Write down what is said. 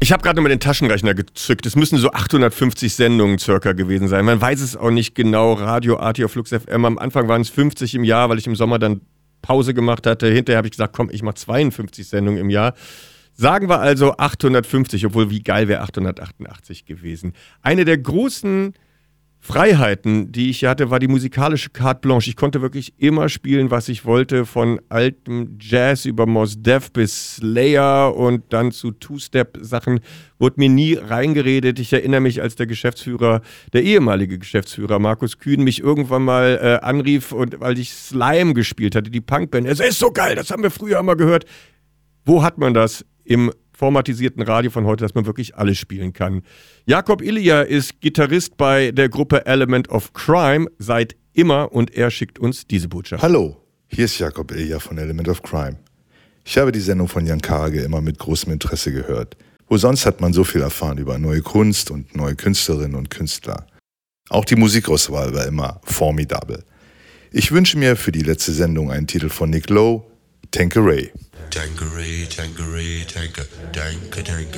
Ich habe gerade nochmal den Taschenrechner gezückt. Es müssen so 850 Sendungen circa gewesen sein. Man weiß es auch nicht genau. Radio AT auf Flux FM. Am Anfang waren es 50 im Jahr, weil ich im Sommer dann Pause gemacht hatte. Hinterher habe ich gesagt, komm, ich mache 52 Sendungen im Jahr. Sagen wir also 850, obwohl wie geil wäre 888 gewesen. Eine der großen Freiheiten, die ich hatte, war die musikalische Carte Blanche. Ich konnte wirklich immer spielen, was ich wollte, von altem Jazz über Mos Def bis Slayer und dann zu Two-Step-Sachen. Wurde mir nie reingeredet. Ich erinnere mich, als der ehemalige Geschäftsführer Markus Kühn mich irgendwann mal anrief, und weil ich Slime gespielt hatte, die Punkband. Es ist so geil, das haben wir früher immer gehört. Wo hat man das im formatisierten Radio von heute, dass man wirklich alles spielen kann? Jakob Ilja ist Gitarrist bei der Gruppe Element of Crime seit immer, und er schickt uns diese Botschaft. Hallo, hier ist Jakob Ilja von Element of Crime. Ich habe die Sendung von Jan Karge immer mit großem Interesse gehört. Wo sonst hat man so viel erfahren über neue Kunst und neue Künstlerinnen und Künstler. Auch die Musikauswahl war immer formidabel. Ich wünsche mir für die letzte Sendung einen Titel von Nick Lowe, Tanqueray. Tanqueray, Tanqueray, Tanqueray, Tanqueray, Tanqueray.